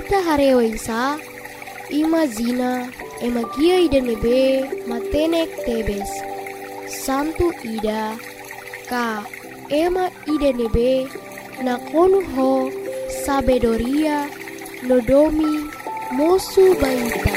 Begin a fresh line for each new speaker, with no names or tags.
Ita harewaisa, imazina, emagia ida nebe, matenek tebes. Santu ida, ka ema ida nebe, nakonuho, sabedoria, nodomi, mosu baita.